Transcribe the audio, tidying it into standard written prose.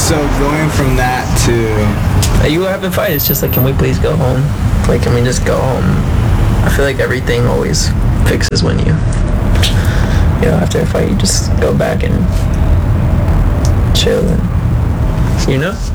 So going from that to... You have to fight. It's just like, can we please go home? Like, can we just go home? I feel like everything always fixes when you know, after a fight, you just go back and chill and, you know?